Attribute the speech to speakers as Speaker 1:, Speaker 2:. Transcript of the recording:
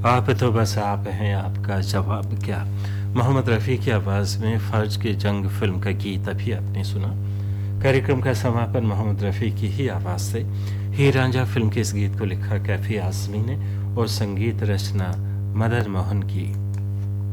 Speaker 1: आप तो बस आप हैं, आपका जवाब क्या। मोहम्मद रफ़ी की आवाज़ में फ़र्ज की जंग फिल्म का गीत अभी आपने सुना। कार्यक्रम का समापन मोहम्मद रफ़ी की ही आवाज़ से हीर रांझा फिल्म के इस गीत को लिखा कैफी आज़मी ने और संगीत रचना मदन मोहन की।